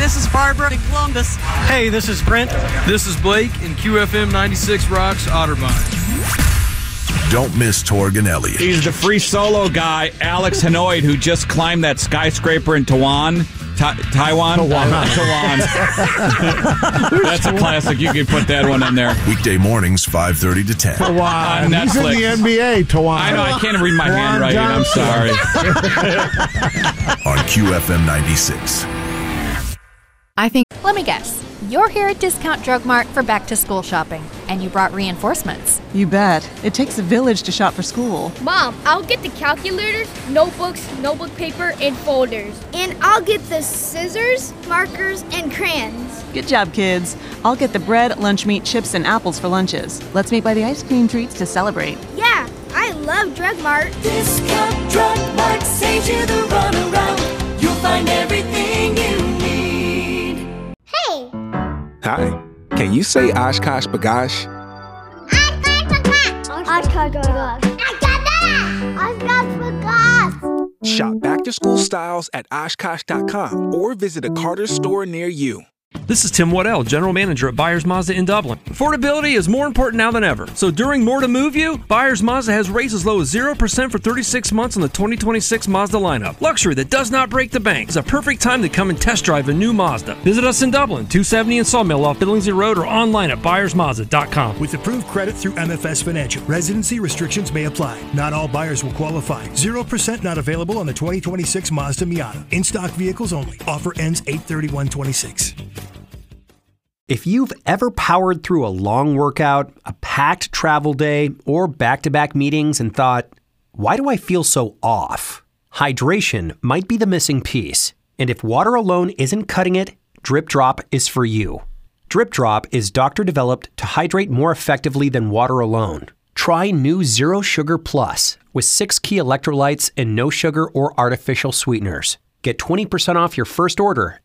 this is Barbara in Columbus. Hey, this is Brent. This is Blake, and QFM 96 rocks Otterbein. Don't miss Torg and Elliott. He's the free solo guy, Alex Hanoid, who just climbed that skyscraper in Taiwan. Taiwan. That's a classic. You can put that one in there. Weekday mornings, 5:30 to 10. On Netflix. He's in the NBA, Taiwan. I know, I can't read my handwriting. I'm sorry. On QFM 96. Let me guess. You're here at Discount Drug Mart for back-to-school shopping, and you brought reinforcements. You bet. It takes a village to shop for school. Mom, I'll get the calculators, notebooks, notebook paper, and folders. And I'll get the scissors, markers, and crayons. Good job, kids. I'll get the bread, lunch meat, chips, and apples for lunches. Let's meet by the ice cream treats to celebrate. Yeah, I love Drug Mart. Discount Drug Mart saves you the runaround. You'll find everything you need. Hey! Hi. Can you say Oshkosh Bagosh? Shop back-to-school styles at Oshkosh.com or visit a Carter's store near you. This is Tim Waddell, General Manager at Buyers Mazda in Dublin. Affordability is more important now than ever. So during More to Move You, Buyers Mazda has rates as low as 0% for 36 months on the 2026 Mazda lineup. Luxury that does not break the bank. It's a perfect time to come and test drive a new Mazda. Visit us in Dublin, 270 and Sawmill off Billingsley Road, or online at buyersmazda.com. With approved credit through MFS Financial, residency restrictions may apply. Not all buyers will qualify. 0% not available on the 2026 Mazda Miata. In-stock vehicles only. Offer ends 8/31/26. If you've ever powered through a long workout, a packed travel day, or back-to-back meetings and thought, why do I feel so off? Hydration might be the missing piece. And if water alone isn't cutting it, Drip Drop is for you. Drip Drop is doctor-developed to hydrate more effectively than water alone. Try new Zero Sugar Plus with 6 key electrolytes and no sugar or artificial sweeteners. Get 20% off your first order